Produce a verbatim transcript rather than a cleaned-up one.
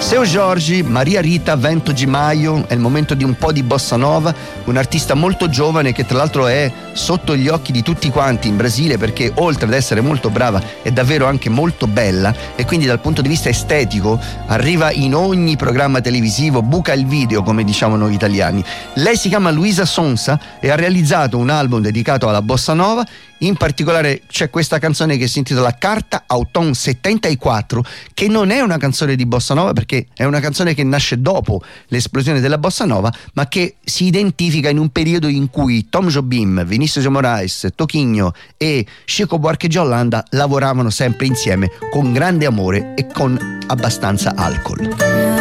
Seu Jorge, Maria Rita, Vento Di Maio, è il momento di un po' di bossa nova, un artista molto giovane che tra l'altro è sotto gli occhi di tutti quanti in Brasile, perché oltre ad essere molto brava è davvero anche molto bella, e quindi dal punto di vista estetico arriva in ogni programma televisivo, buca il video come diciamo noi italiani. Lei si chiama Luisa Sonza e ha realizzato un album dedicato alla bossa nova. In particolare c'è questa canzone che si intitola Carta Auton settantaquattro, che non è una canzone di bossa nova perché è una canzone che nasce dopo l'esplosione della bossa nova, ma che si identifica in un periodo in cui Tom Jobim, Vinicius de Moraes, Toquinho e Chico Buarque de Holanda lavoravano sempre insieme con grande amore e con abbastanza alcol.